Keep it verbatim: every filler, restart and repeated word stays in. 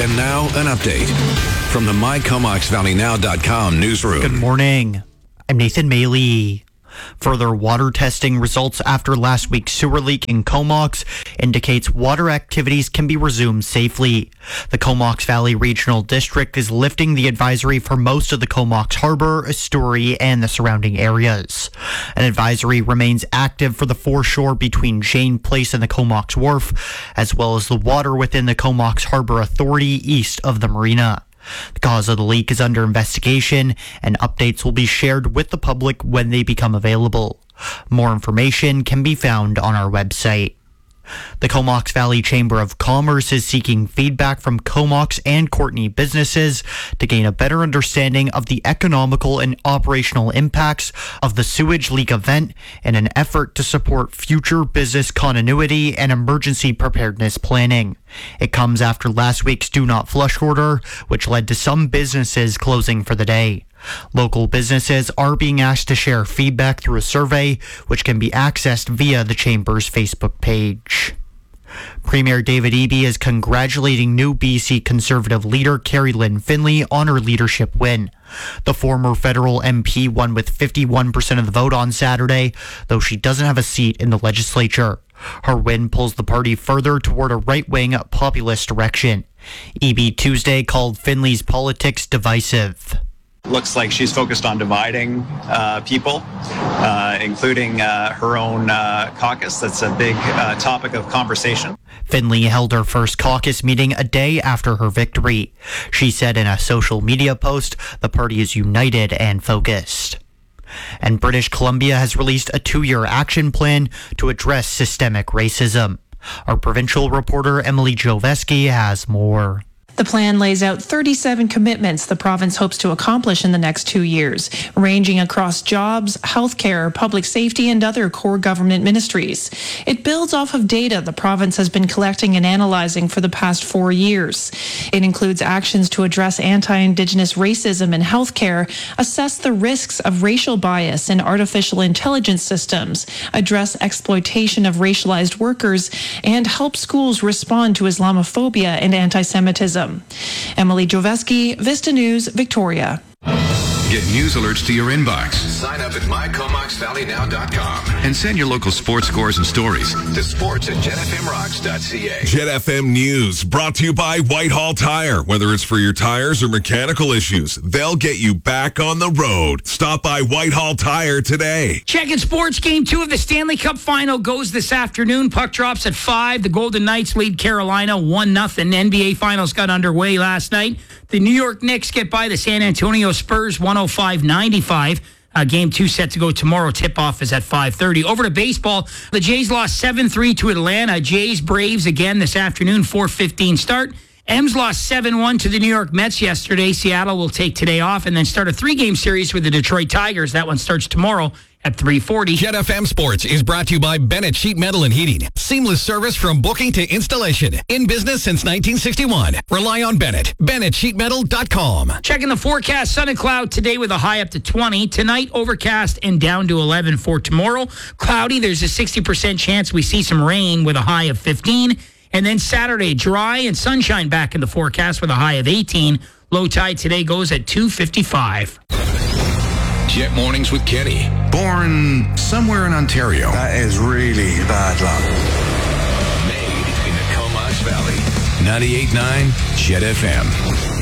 And now, an update from the my comox valley now dot com newsroom. Good morning. I'm Nathan Maley. Further water testing results after last week's sewer leak in Comox indicates water activities can be resumed safely. The Comox Valley Regional District is lifting the advisory for most of the Comox Harbor, estuary, and the surrounding areas. An advisory remains active for the foreshore between Jane Place and the Comox Wharf, as well as the water within the Comox Harbor Authority east of the marina. The cause of the leak is under investigation, and updates will be shared with the public when they become available. More information can be found on our website. The Comox Valley Chamber of Commerce is seeking feedback from Comox and Courtenay businesses to gain a better understanding of the economical and operational impacts of the sewage leak event in an effort to support future business continuity and emergency preparedness planning. It comes after last week's Do Not Flush order, which led to some businesses closing for the day. Local businesses are being asked to share feedback through a survey, which can be accessed via the Chamber's Facebook page. Premier David Eby is congratulating new B C Conservative leader Carrie Lynn Finlay on her leadership win. The former federal M P won with fifty-one percent of the vote on Saturday, though she doesn't have a seat in the legislature. Her win pulls the party further toward a right-wing populist direction. Eby Tuesday called Finlay's politics divisive. Looks like she's focused on dividing uh, people, uh, including uh, her own uh, caucus. That's a big uh, topic of conversation. Finlay held her first caucus meeting a day after her victory. She said in a social media post, the party is united and focused. And British Columbia has released a two-year action plan to address systemic racism. Our provincial reporter Emily Joveski has more. The plan lays out thirty-seven commitments the province hopes to accomplish in the next two years, ranging across jobs, healthcare, public safety, and other core government ministries. It builds off of data the province has been collecting and analyzing for the past four years. It includes actions to address anti-Indigenous racism in healthcare, assess the risks of racial bias in artificial intelligence systems, address exploitation of racialized workers, and help schools respond to Islamophobia and anti-Semitism. Emily Joveski, Vista News, Victoria. Get news alerts to your inbox. Sign up at my comox valley now dot com And send your local sports scores and stories to sports at jet f m rocks dot c a. Jet F M News brought to you by Whitehall Tire. Whether it's for your tires or mechanical issues, they'll get you back on the road. Stop by Whitehall Tire today. Checking sports. Game two of the Stanley Cup final goes this afternoon. Puck drops at five. The Golden Knights lead Carolina one nothing. N B A Finals got underway last night. The New York Knicks get by the San Antonio Spurs one oh five ninety-five. Uh, game two set to go tomorrow. Tip-off is at five thirty. Over to baseball. The Jays lost seven three to Atlanta. Jays Braves again this afternoon, four fifteen start. M's lost seven one to the New York Mets yesterday. Seattle will take today off and then start a three-game series with the Detroit Tigers. That one starts tomorrow at three forty. Jet F M Sports is brought to you by Bennett Sheet Metal and Heating. Seamless service from booking to installation. In business since nineteen sixty-one. Rely on Bennett. Bennett Sheet Metal dot com. Checking the forecast. Sun and cloud today with a high up to twenty. Tonight, overcast and down to eleven for tomorrow. Cloudy, there's a sixty percent chance we see some rain with a high of fifteen. And then Saturday, dry and sunshine back in the forecast with a high of eighteen. Low tide today goes at two fifty-five. Jet Mornings with Kenny. Born somewhere in Ontario. That is really bad luck. Made in the Comox Valley. ninety-eight point nine Jet F M.